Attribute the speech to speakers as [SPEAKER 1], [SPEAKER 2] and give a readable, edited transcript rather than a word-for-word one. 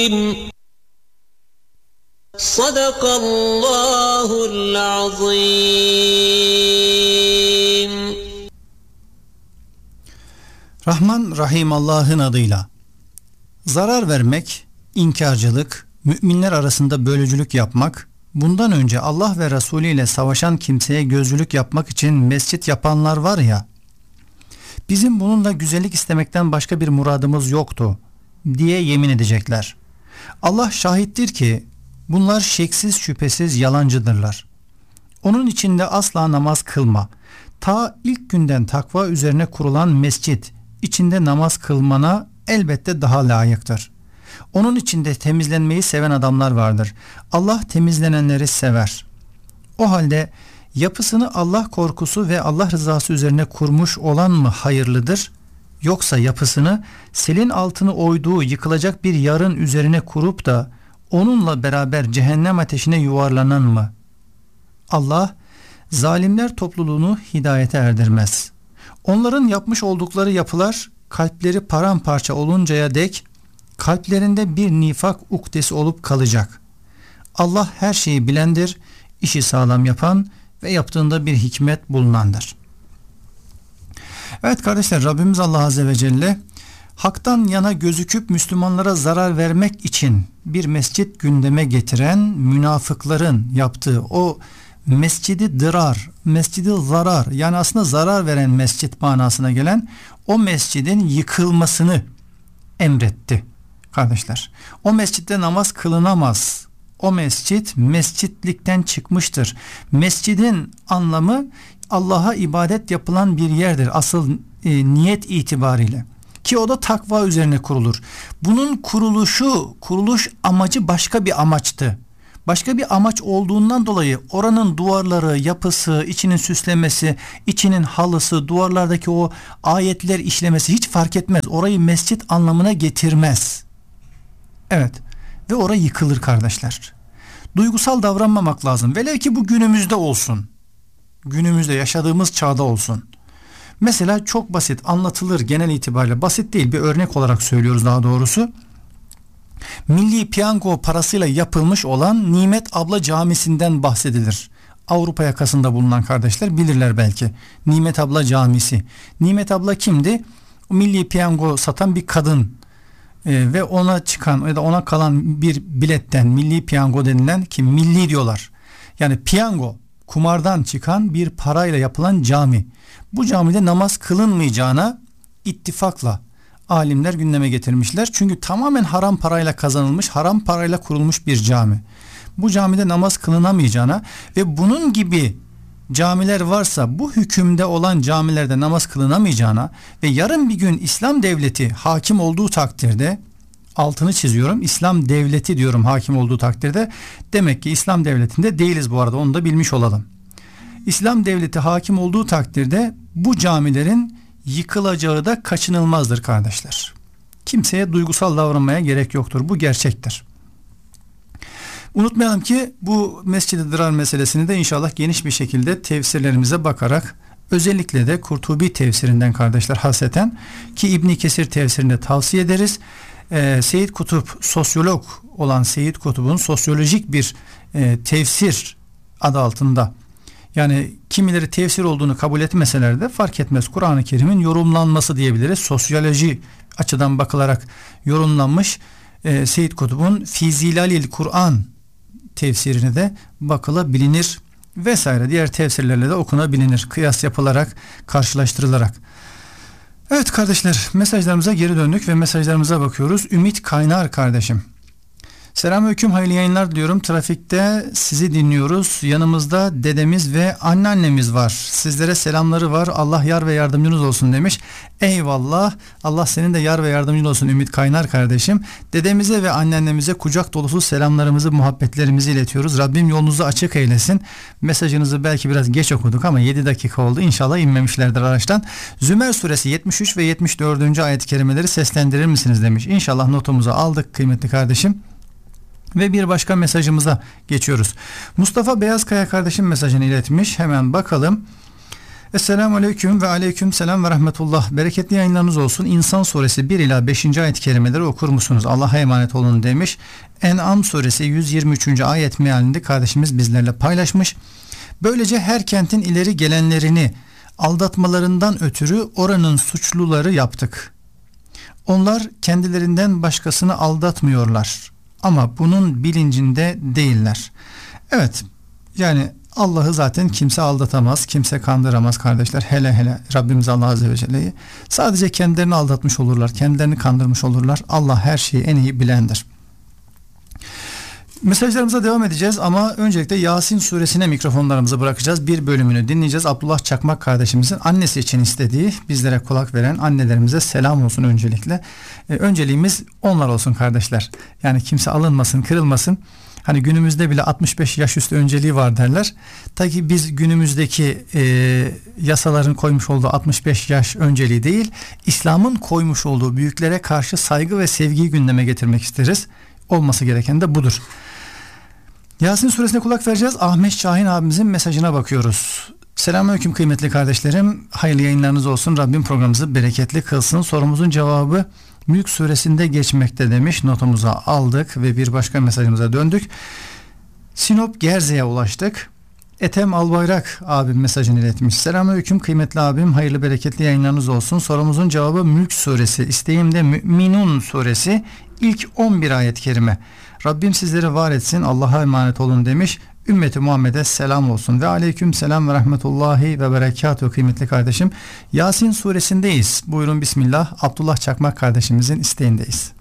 [SPEAKER 1] Sadakallahul azim.
[SPEAKER 2] Rahman Rahim Allah'ın adıyla. Zarar vermek, inkarcılık, müminler arasında bölücülük yapmak, bundan önce Allah ve Resulü ile savaşan kimseye gözcülük yapmak için mescit yapanlar var ya, bizim bununla güzellik istemekten başka bir muradımız yoktu diye yemin edecekler. Allah şahittir ki bunlar şeksiz şüphesiz yalancıdırlar. Onun içinde asla namaz kılma. Ta ilk günden takva üzerine kurulan mescit içinde namaz kılmana elbette daha layıktır. Onun içinde temizlenmeyi seven adamlar vardır. Allah temizlenenleri sever. O halde yapısını Allah korkusu ve Allah rızası üzerine kurmuş olan mı hayırlıdır? Yoksa yapısını selin altını oyduğu yıkılacak bir yarın üzerine kurup da onunla beraber cehennem ateşine yuvarlanan mı? Allah zalimler topluluğunu hidayete erdirmez. Onların yapmış oldukları yapılar kalpleri paramparça oluncaya dek kalplerinde bir nifak ukdesi olup kalacak. Allah her şeyi bilendir, işi sağlam yapan ve yaptığında bir hikmet bulunandır. Evet kardeşler, Rabbimiz Allah Azze ve Celle haktan yana gözüküp Müslümanlara zarar vermek için bir mescit gündeme getiren münafıkların yaptığı o mescidi dırar, mescidi zarar, yani aslında zarar veren mescit manasına gelen o mescidin yıkılmasını emretti kardeşler. O mescitte namaz kılınamaz. O mescit mescitlikten çıkmıştır. Mescidin anlamı Allah'a ibadet yapılan bir yerdir asıl niyet itibariyle. Ki o da takva üzerine kurulur. Bunun kuruluş amacı başka bir amaçtı. Başka bir amaç olduğundan dolayı oranın duvarları, yapısı, içinin süslemesi, içinin halısı, duvarlardaki o ayetler işlemesi hiç fark etmez. Orayı mescit anlamına getirmez. Evet, ve orası yıkılır kardeşler. Duygusal davranmamak lazım. Velev ki bu günümüzde olsun. Günümüzde yaşadığımız çağda olsun. Mesela çok basit anlatılır, genel itibariyle basit değil, bir örnek olarak söylüyoruz daha doğrusu. Milli piyango parasıyla yapılmış olan Nimet Abla Camisi'nden bahsedilir. Avrupa yakasında bulunan kardeşler bilirler belki. Nimet Abla Camisi. Nimet Abla kimdi? O milli piyango satan bir kadın ve ona çıkan ya da ona kalan bir biletten milli piyango denilen, ki milli diyorlar. Yani piyango, kumardan çıkan bir parayla yapılan cami. Bu camide namaz kılınmayacağına ittifakla alimler gündeme getirmişler. Çünkü tamamen haram parayla kazanılmış, haram parayla kurulmuş bir cami. Bu camide namaz kılınamayacağına ve bunun gibi camiler varsa bu hükümde olan camilerde namaz kılınamayacağına ve yarın bir gün İslam devleti hakim olduğu takdirde, altını çiziyorum, İslam devleti diyorum hakim olduğu takdirde, demek ki İslam devletinde değiliz bu arada, onu da bilmiş olalım. İslam devleti hakim olduğu takdirde bu camilerin yıkılacağı da kaçınılmazdır kardeşler. Kimseye duygusal davranmaya gerek yoktur. Bu gerçektir. Unutmayalım ki bu Mescid-i Dırar meselesini de inşallah geniş bir şekilde tefsirlerimize bakarak, özellikle de Kurtubi tefsirinden kardeşler hasreten, ki İbn Kesir tefsirinde tavsiye ederiz. Seyyid Kutup, sosyolog olan Seyyid Kutup'un sosyolojik bir tefsir adı altında, yani kimileri tefsir olduğunu kabul etmeseler de fark etmez, Kur'an-ı Kerim'in yorumlanması diyebiliriz. Sosyoloji açıdan bakılarak yorumlanmış Seyyid Kutup'un Fizilalil Kur'an tefsirine de bakılabilir vesaire, diğer tefsirlerle de okunabilir, kıyas yapılarak, karşılaştırılarak. Evet kardeşler, mesajlarımıza geri döndük ve mesajlarımıza bakıyoruz. Ümit Kaynar kardeşim: selamünaleyküm, hayırlı yayınlar diyorum. Trafikte sizi dinliyoruz. Yanımızda dedemiz ve anneannemiz var. Sizlere selamları var. Allah yar ve yardımcınız olsun demiş. Eyvallah. Allah senin de yar ve yardımcın olsun Ümit Kaynar kardeşim. Dedemize ve anneannemize kucak dolusu selamlarımızı, muhabbetlerimizi iletiyoruz. Rabbim yolunuzu açık eylesin. Mesajınızı belki biraz geç okuduk ama 7 dakika oldu. İnşallah inmemişlerdir araçtan. Zümer suresi 73 ve 74. ayet-i kerimeleri seslendirir misiniz demiş. İnşallah notumuzu aldık kıymetli kardeşim. Ve bir başka mesajımıza geçiyoruz. Mustafa Beyazkaya kardeşim mesajını iletmiş. Hemen bakalım. Esselamu Aleyküm ve Aleyküm Selam ve Rahmetullah. Bereketli yayınlarınız olsun. İnsan suresi 1 ila 5. ayet-i kerimeleri okur musunuz? Allah'a emanet olun demiş. En'am suresi 123. ayet mealinde kardeşimiz bizlerle paylaşmış. Böylece her kentin ileri gelenlerini aldatmalarından ötürü oranın suçluları yaptık. Onlar kendilerinden başkasını aldatmıyorlar ama bunun bilincinde değiller. Evet, yani Allah'ı zaten kimse aldatamaz, kimse kandıramaz kardeşler. Hele hele Rabbimiz Allah Azze ve Celle'yi. Sadece kendilerini aldatmış olurlar, kendilerini kandırmış olurlar. Allah her şeyi en iyi bilendir. Mesajlarımıza devam edeceğiz ama öncelikle Yasin suresine mikrofonlarımızı bırakacağız. Bir bölümünü dinleyeceğiz. Abdullah Çakmak kardeşimizin annesi için istediği, bizlere kulak veren annelerimize selam olsun öncelikle. Önceliğimiz onlar olsun kardeşler. Yani kimse alınmasın, kırılmasın. Hani günümüzde bile 65 yaş üstü önceliği var derler. Tabii biz günümüzdeki yasaların koymuş olduğu 65 yaş önceliği değil, İslam'ın koymuş olduğu büyüklere karşı saygı ve sevgiyi gündeme getirmek isteriz. Olması gereken de budur. Yasin suresine kulak vereceğiz. Ahmet Şahin abimizin mesajına bakıyoruz. Selamünaleyküm kıymetli kardeşlerim. Hayırlı yayınlarınız olsun. Rabbim programımızı bereketli kılsın. Sorumuzun cevabı Mülk suresinde geçmekte demiş. Notumuza aldık ve bir başka mesajımıza döndük. Sinop Gerze'ye ulaştık. Ethem Albayrak abim mesajını iletmiş. Selamünaleyküm kıymetli abim. Hayırlı bereketli yayınlarınız olsun. Sorumuzun cevabı Mülk suresi. İsteğim de Müminun suresi. İlk 11 ayet-i kerime. Rabbim sizleri var etsin. Allah'a emanet olun demiş. Ümmeti Muhammed'e selam olsun. Ve aleyküm selam ve rahmetullahi ve berekatuhu kıymetli kardeşim. Yasin suresindeyiz. Buyurun bismillah. Abdullah Çakmak kardeşimizin isteğindeyiz.